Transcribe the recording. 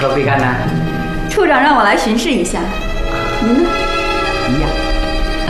何必干呢？ 处长让我来巡视一下，您呢？ 一样。